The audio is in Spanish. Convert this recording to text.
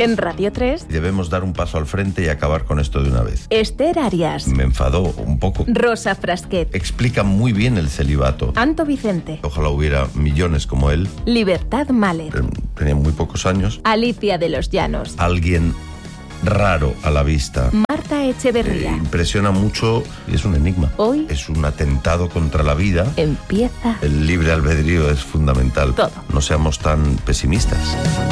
En Radio 3, Debemos dar un paso al frente y acabar con esto de una vez. Esther Arias, Me enfadó un poco. Rosa Frasquet, Explica muy bien el celibato. Anto Vicente, Ojalá hubiera millones como él. Libertad Mahler, Tenía muy pocos años. Alicia de los Llanos, Alguien raro a la vista. Marta Echeverría. Impresiona mucho y es un enigma. Hoy Es un atentado contra la vida. empieza El libre albedrío es fundamental. Todo. No seamos tan pesimistas.